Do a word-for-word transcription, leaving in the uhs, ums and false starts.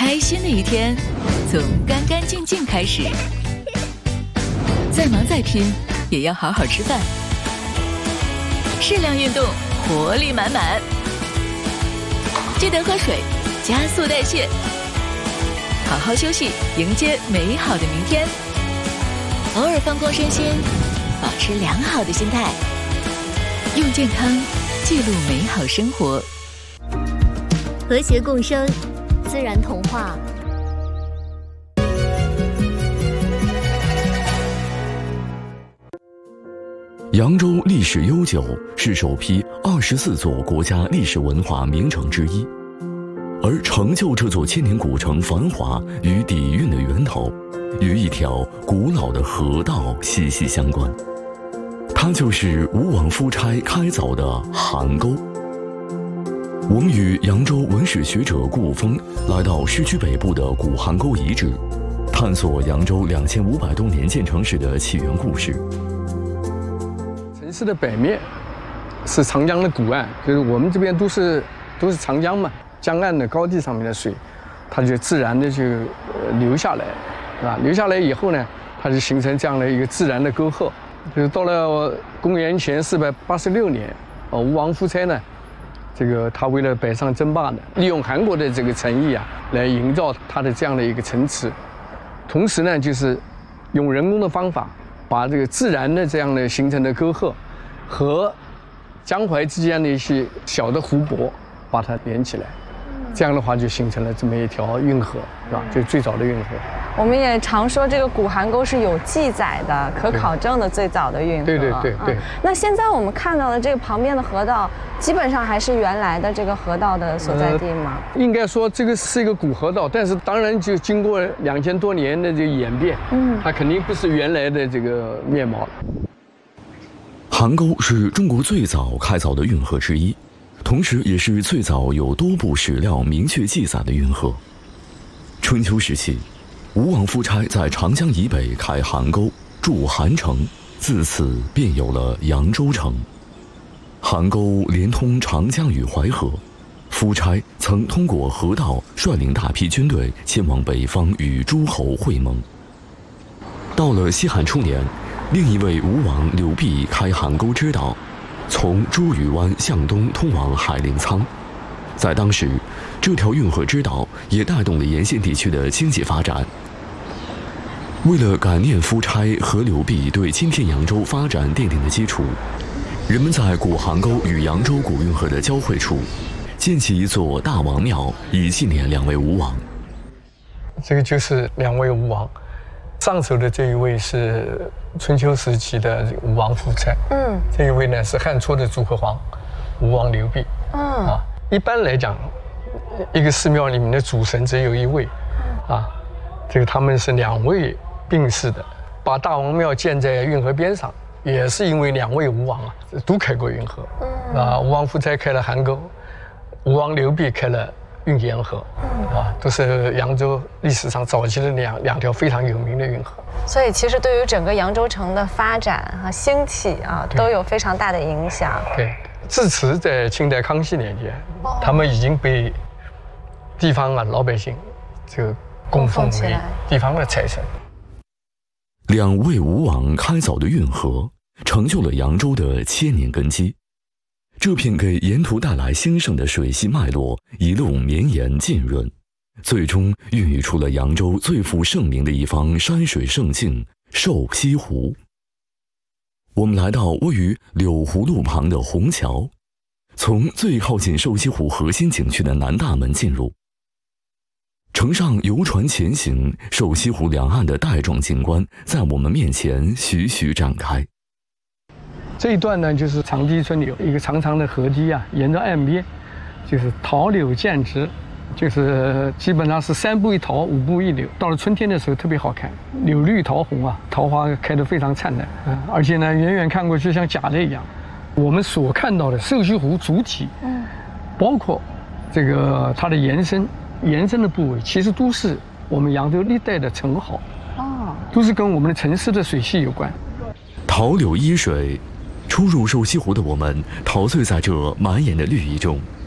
开心的一天从干干净净开始，再忙再拼也要好好吃饭，适量运动，活力满满。记得喝水，加速代谢，好好休息，迎接美好的明天。偶尔放空身心，保持良好的心态，用健康记录美好生活。 和谐共生，自然童话。 扬州历史悠久，是首批二十四座国家历史文化名城之一，而成就这座千年古城繁华与底蕴的源头，与一条古老的河道息息相关。它就是吴王夫差开凿的邗沟。我们与扬州文史学者顾峰来到市区北部的古邗沟遗址，探索扬州两千五百多年建成史的起源故事。 城市的北面是长江的古岸，就是我们这边都是都是长江嘛，江岸的高地上面的水，它就自然的就流下来，是吧？流下来以后呢，它就形成这样的一个自然的沟壑。就是到了公元前四百八十六年，呃，吴王夫差呢，这个他为了北上争霸呢，利用韩国的这个诚意啊，来营造他的这样的一个城池，同时呢，就是用人工的方法，把这个自然的这样的形成的沟壑和江淮之间的一些小的湖泊，把它连起来，这样的话就形成了这么一条运河，是吧？就最早的运河。 我们也常说这个古邗沟是有记载的、可考证的最早的运河。 对对对对。 嗯、那现在我们看到的这个旁边的河道，基本上还是原来的这个河道的所在地吗？ 呃、应该说这个是一个古河道，但是当然就经过两千多年的这个演变，嗯，它肯定不是原来的这个面貌。 邗沟是中国最早开凿的运河之一，同时也是最早有多部史料明确记载的运河。春秋时期，吴王夫差在长江以北开邗沟，筑邗城，自此便有了扬州城。邗沟连通长江与淮河，夫差曾通过河道率领大批军队前往北方与诸侯会盟。到了西汉初年，另一位吴王刘濞开邗沟之道，从朱屿湾向东通往海陵沧。在当时，这条运河之道也带动了沿线地区的经济发展。为了感念夫差和刘濞对今天扬州发展奠定的基础，人们在古邗沟与扬州古运河的交汇处建起一座大王庙，以纪念两位吴王。 这个就是两位吴王，上首的这一位是春秋时期的吴王夫差，嗯，这一位呢是汉初的诸侯皇吴王刘濞，嗯啊，一般来讲，一个寺庙里面的主神只有一位，啊，这个他们是两位并世的，把大王庙建在运河边上，也是因为两位吴王啊都开过运河，嗯啊，吴王夫差开了邗沟，吴王刘濞开了运盐河，嗯啊，都是扬州历史上早期的两两条非常有名的运河。 所以其实对于整个扬州城的发展和兴起啊，都有非常大的影响。 对，至此在清代康熙年间，哦、他们已经被地方啊老百姓这个供奉为地方的财神。 两位吴王开凿的运河，成就了扬州的千年根基。这片给沿途带来兴盛的水系脉络，一路绵延浸润，最终孕育出了扬州最负盛名的一方山水胜境——瘦西湖。我们来到位于柳湖路旁的虹桥，从最靠近瘦西湖核心景区的南大门进入。乘上游船前行，瘦西湖两岸的带状景观在我们面前徐徐展开。 这一段呢，就是长堤村柳，一个长长的河堤啊，沿着岸边，就是桃柳渐植，就是基本上是三步一桃，五步一柳。到了春天的时候特别好看，柳绿桃红啊，桃花开得非常灿烂，嗯，而且呢，远远看过去像假的一样。我们所看到的瘦西湖主体，嗯，包括这个它的延伸。延伸的部位其实都是我们扬州历代的城壕，哦，都是跟我们的城市的水系有关。 桃柳依水，初入瘦西湖的我们陶醉在这满眼的绿意中，